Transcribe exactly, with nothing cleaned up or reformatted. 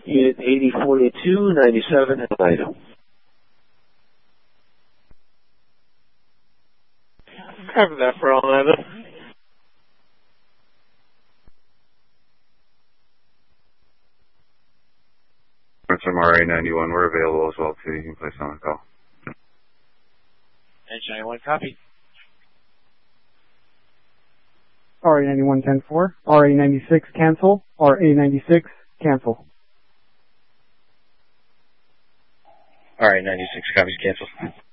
Unit eighty forty-two ninety-seven in Idaho. Cover that for all Idaho. From R A ninety-one, we're available as well too. You can place on the call. H ninety-one, copy. R A ninety-one ten four, R A ninety-six cancel, R A ninety-six cancel. R A ninety-six copies cancel.